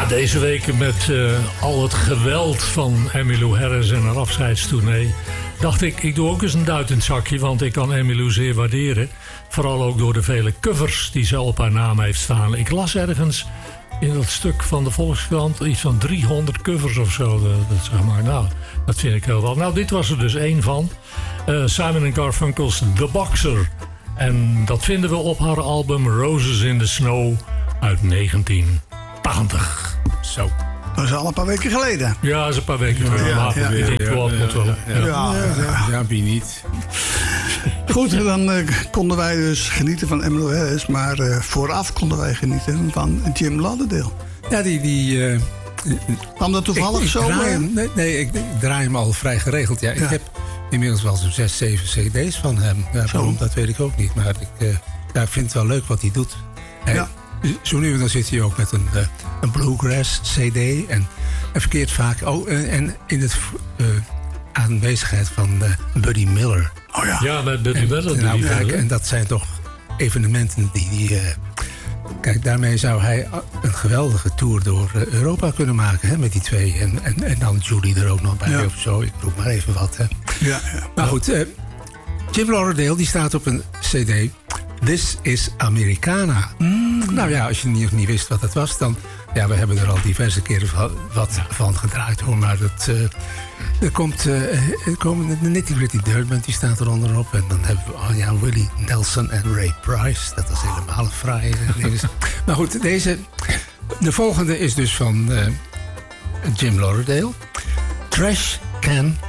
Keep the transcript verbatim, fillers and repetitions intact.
Ja, deze week met uh, al het geweld van Emmylou Harris en haar afscheidstournee, dacht ik, ik doe ook eens een duit in het zakje, want ik kan Emmylou zeer waarderen. Vooral ook door de vele covers die ze op haar naam heeft staan. Ik las ergens in dat stuk van de Volkskrant iets van driehonderd covers of zo. Dat, dat, zeg maar. Nou, dat vind ik heel wel. Nou, dit was er dus één van. Uh, Simon and Garfunkel's The Boxer. En dat vinden we op haar album Roses in the Snow uit negentien tachtig. Zo. Dat is al een paar weken geleden. Ja, dat is een paar weken geleden. Ja, ja, ja, ja, ja, moet wel. Ja, ja, ja, ja, ja, wie niet. Goed, dan uh, konden wij dus genieten van Emmylou Harris. Maar uh, vooraf konden wij genieten van Jim Lauderdale. Ja, die... die uh, kwam dat toevallig ik, ik zo? Draai hem, nee, nee ik, ik draai hem al vrij geregeld. Ja, ja. Ik heb inmiddels wel zo'n zes, zeven cd's van hem. Ja, waarom, dat weet ik ook niet. Maar ik, uh, ja, ik vind het wel leuk wat hij doet. Hij, ja. Zo nu en dan zit hij ook met een, uh, een bluegrass cd. En, en verkeerd vaak... Oh, en, en in het uh, aanwezigheid van uh, Buddy Miller. Oh ja, ja met Buddy Miller. Nou, kijk, en dat zijn toch evenementen die... die uh, kijk, daarmee zou hij een geweldige tour door uh, Europa kunnen maken. Hè, met die twee. En, en, en dan Julie er ook nog bij ja. of zo. Ik roep maar even wat. Hè. Ja, ja. Maar goed, uh, Jim Lauderdale die staat op een cd... This is Americana. Mm. Nou ja, als je niet, niet wist wat dat was, dan... Ja, we hebben er al diverse keren wat van gedraaid, hoor. Maar dat, uh, er komt... Uh, er komen de Nitty Gritty Dirt, die staat er onderop. En dan hebben we oh ja, Willie Nelson en Ray Price. Dat was helemaal een fraaie ding. Maar goed, deze... De volgende is dus van uh, Jim Lauderdale. Trash Can